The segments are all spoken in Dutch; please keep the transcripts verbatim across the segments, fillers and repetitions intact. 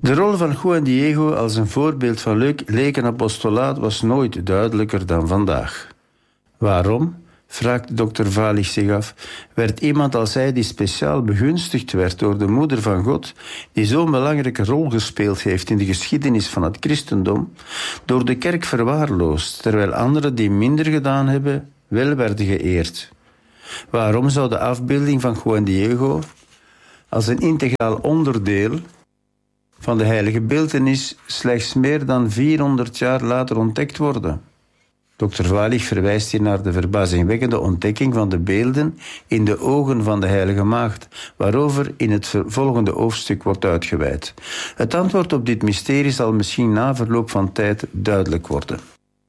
De rol van Juan Diego als een voorbeeld van lekenapostolaat was nooit duidelijker dan vandaag. Waarom, vraagt dokter Valich zich af, werd iemand als hij die speciaal begunstigd werd door de moeder van God, die zo'n belangrijke rol gespeeld heeft in de geschiedenis van het christendom, door de kerk verwaarloosd, terwijl anderen die minder gedaan hebben, wel werden geëerd? Waarom zou de afbeelding van Juan Diego als een integraal onderdeel van de heilige beeltenis slechts meer dan vierhonderd jaar later ontdekt worden? dokter Valich verwijst hier naar de verbazingwekkende ontdekking van de beelden in de ogen van de heilige maagd, waarover in het volgende hoofdstuk wordt uitgeweid. Het antwoord op dit mysterie zal misschien na verloop van tijd duidelijk worden.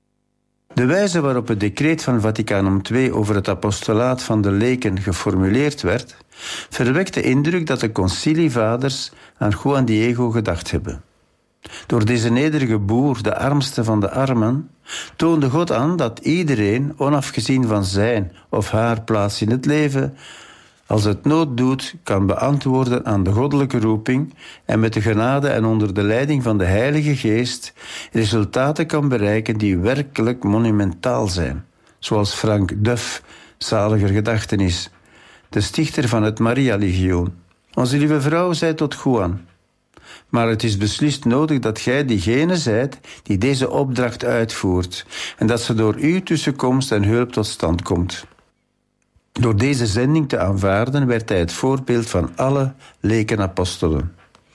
De wijze waarop het decreet van Vaticanum twee over het apostolaat van de leken geformuleerd werd, verwekt de indruk dat de concilievaders aan Juan Diego gedacht hebben. Door deze nederige boer, de armste van de armen, toonde God aan dat iedereen, onafgezien van zijn of haar plaats in het leven, als het nood doet, kan beantwoorden aan de goddelijke roeping en met de genade en onder de leiding van de Heilige Geest resultaten kan bereiken die werkelijk monumentaal zijn, zoals Frank Duff, zaliger gedachtenis, de stichter van het Maria-legioen. Onze lieve vrouw zei tot Juan: maar het is beslist nodig dat gij diegene zijt die deze opdracht uitvoert en dat ze door uw tussenkomst en hulp tot stand komt. Door deze zending te aanvaarden werd hij het voorbeeld van alle lekenapostelen.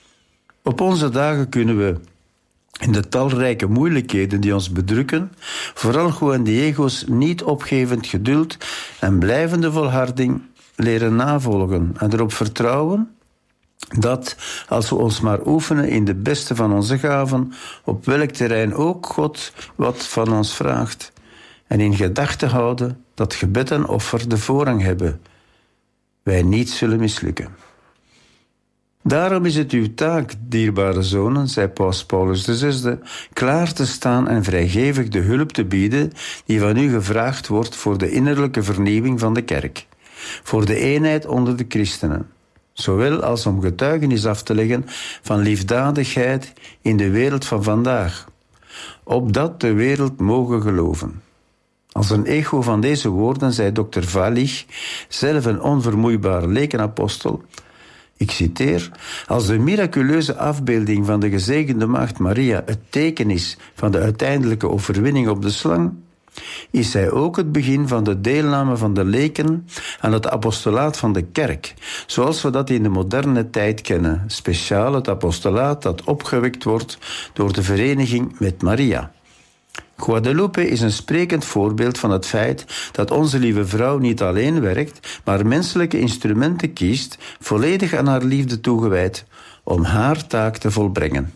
Op onze dagen kunnen we in de talrijke moeilijkheden die ons bedrukken, vooral Juan Diego's niet opgevend geduld en blijvende volharding leren navolgen en erop vertrouwen dat, als we ons maar oefenen in de beste van onze gaven, op welk terrein ook God wat van ons vraagt, en in gedachten houden dat gebed en offer de voorrang hebben, wij niet zullen mislukken. Daarom is het uw taak, dierbare zonen, zei paus Paulus de zesde, klaar te staan en vrijgevig de hulp te bieden die van u gevraagd wordt voor de innerlijke vernieuwing van de kerk, voor de eenheid onder de christenen, zowel als om getuigenis af te leggen van liefdadigheid in de wereld van vandaag, opdat de wereld mogen geloven. Als een echo van deze woorden zei dokter Valich, zelf een onvermoeibare lekenapostel, ik citeer: als de miraculeuze afbeelding van de gezegende maagd Maria het teken is van de uiteindelijke overwinning op de slang, is zij ook het begin van de deelname van de leken aan het apostolaat van de kerk, zoals we dat in de moderne tijd kennen, speciaal het apostolaat dat opgewekt wordt door de vereniging met Maria. Guadalupe is een sprekend voorbeeld van het feit dat onze lieve vrouw niet alleen werkt, maar menselijke instrumenten kiest, volledig aan haar liefde toegewijd, om haar taak te volbrengen.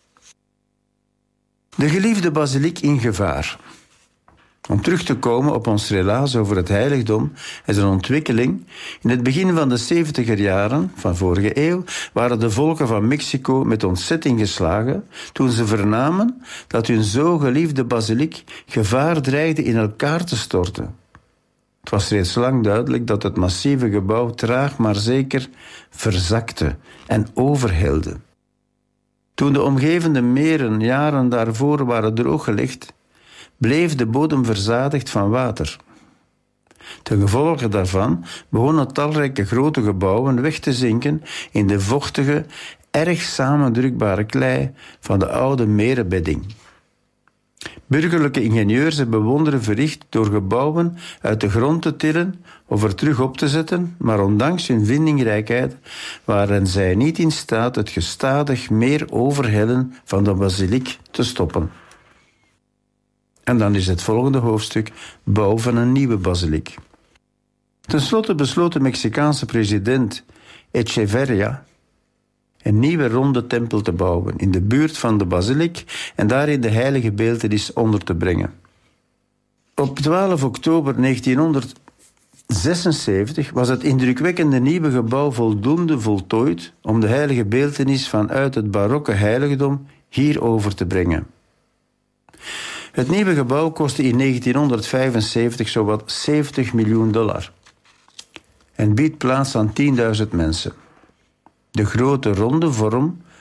De geliefde basiliek in gevaar. Om terug te komen op ons relaas over het heiligdom en zijn ontwikkeling, in het begin van de zeventiger jaren van vorige eeuw waren de volken van Mexico met ontzetting geslagen toen ze vernamen dat hun zo geliefde basiliek gevaar dreigde in elkaar te storten. Het was reeds lang duidelijk dat het massieve gebouw traag maar zeker verzakte en overhelde. Toen de omgevende meren jaren daarvoor waren drooggelegd, bleef de bodem verzadigd van water. Ten gevolge daarvan begonnen talrijke grote gebouwen weg te zinken in de vochtige, erg samendrukbare klei van de oude merenbedding. Burgerlijke ingenieurs hebben wonderen verricht door gebouwen uit de grond te tillen of er terug op te zetten, maar ondanks hun vindingrijkheid waren zij niet in staat het gestadig meer overhellen van de basiliek te stoppen. En dan is het volgende hoofdstuk bouw van een nieuwe basiliek. Ten slotte besloot de Mexicaanse president Echeverria een nieuwe ronde tempel te bouwen in de buurt van de basiliek en daarin de heilige beeltenis onder te brengen. Op twaalf oktober negentienhonderdzesenzeventig was het indrukwekkende nieuwe gebouw voldoende voltooid om de heilige beeltenis vanuit het barokke heiligdom hier over te brengen. Het nieuwe gebouw kostte in negentienhonderdvijfenzeventig zowat zeventig miljoen dollar en biedt plaats aan tienduizend mensen. De grote ronde vorm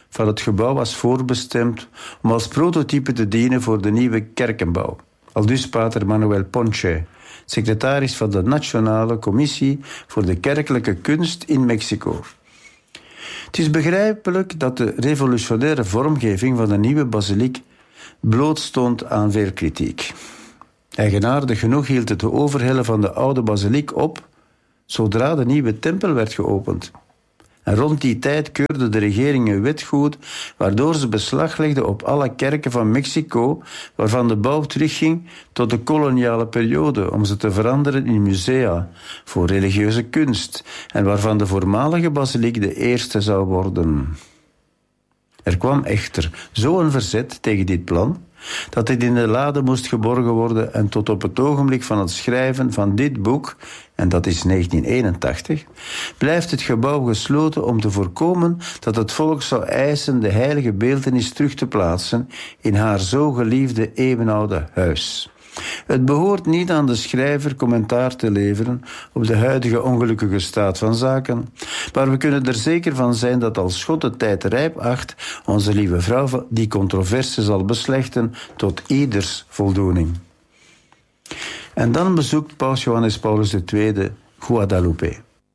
van het gebouw was voorbestemd om als prototype te dienen voor de nieuwe kerkenbouw. Aldus pater Manuel Ponce, secretaris van de Nationale Commissie voor de Kerkelijke Kunst in Mexico. Het is begrijpelijk dat de revolutionaire vormgeving van de nieuwe basiliek blootstond aan veel kritiek. Eigenaardig genoeg hield het de overhelle van de oude basiliek op zodra de nieuwe tempel werd geopend. En rond die tijd keurde de regering een wet goed waardoor ze beslag legde op alle kerken van Mexico waarvan de bouw terugging tot de koloniale periode om ze te veranderen in musea voor religieuze kunst en waarvan de voormalige basiliek de eerste zou worden. Er kwam echter zo'n verzet tegen dit plan dat het in de lade moest geborgen worden en tot op het ogenblik van het schrijven van dit boek, en dat is negentien eenentachtig, blijft het gebouw gesloten om te voorkomen dat het volk zou eisen de heilige beeltenis terug te plaatsen in haar zo geliefde eeuwenoude huis. Het behoort niet aan de schrijver commentaar te leveren op de huidige ongelukkige staat van zaken, maar we kunnen er zeker van zijn dat als God de tijd rijp acht, onze lieve vrouw die controverse zal beslechten tot ieders voldoening. En dan bezoekt paus Johannes Paulus de Tweede Guadalupe.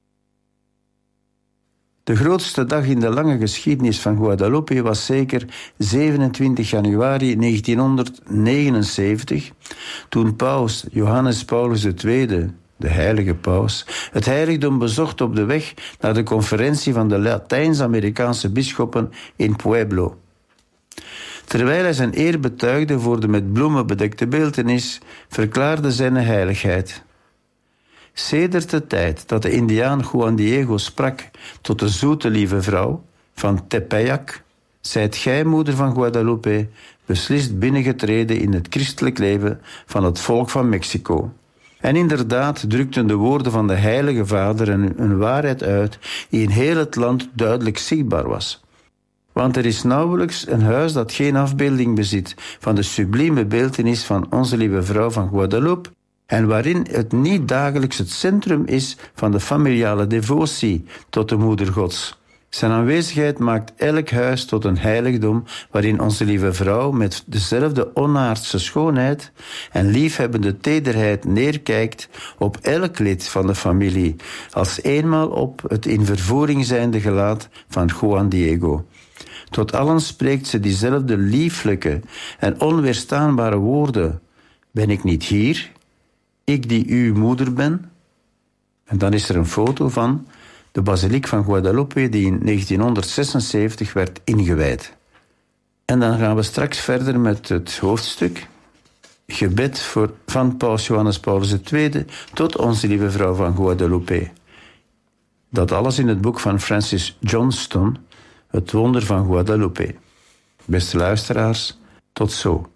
De grootste dag in de lange geschiedenis van Guadalupe was zeker zevenentwintig januari negentienhonderdnegenenzeventig, toen paus Johannes Paulus de Tweede, de heilige paus, het heiligdom bezocht op de weg naar de conferentie van de Latijns-Amerikaanse bisschoppen in Pueblo. Terwijl hij zijn eer betuigde voor de met bloemen bedekte beeltenis, verklaarde zijn heiligheid: sedert de tijd dat de Indiaan Juan Diego sprak tot de zoete lieve vrouw van Tepeyac, zijt gij, moeder van Guadalupe, beslist binnengetreden in het christelijk leven van het volk van Mexico. En inderdaad drukten de woorden van de Heilige Vader een waarheid uit die in heel het land duidelijk zichtbaar was. Want er is nauwelijks een huis dat geen afbeelding bezit van de sublieme beeltenis van onze lieve vrouw van Guadalupe, en waarin het niet dagelijks het centrum is van de familiale devotie tot de Moeder Gods. Zijn aanwezigheid maakt elk huis tot een heiligdom waarin onze lieve vrouw met dezelfde onaardse schoonheid en liefhebbende tederheid neerkijkt op elk lid van de familie, als eenmaal op het in vervoering zijnde gelaat van Juan Diego. Tot allen spreekt ze diezelfde lieflijke en onweerstaanbare woorden: ben ik niet hier, ik die uw moeder ben? En dan is er een foto van de basiliek van Guadalupe die in negentienhonderdzesenzeventig werd ingewijd. En dan gaan we straks verder met het hoofdstuk Gebed voor, van paus Johannes Paulus de Tweede tot onze lieve vrouw van Guadalupe. Dat alles in het boek van Francis Johnston, Het wonder van Guadalupe. Beste luisteraars, tot zo.